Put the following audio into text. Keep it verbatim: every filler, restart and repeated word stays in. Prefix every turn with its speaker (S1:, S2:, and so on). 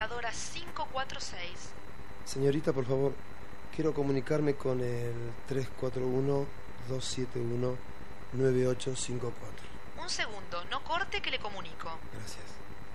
S1: operadora cinco cuatro seis.
S2: Señorita, por favor, quiero comunicarme con el tres cuatro uno, dos siete uno, nueve ocho cinco cuatro.
S1: Un segundo, no corte que le comunico.
S2: Gracias.